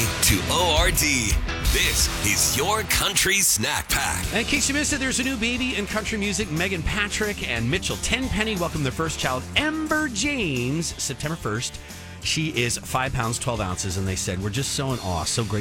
to ORD. This is your country snack pack. And in case you missed it, there's a new baby in country music. Megan Patrick and Mitchell Tenpenny welcome their first child, Ember James, September 1st. She is 5 pounds, 12 ounces, and they said, we're just so in awe, so great.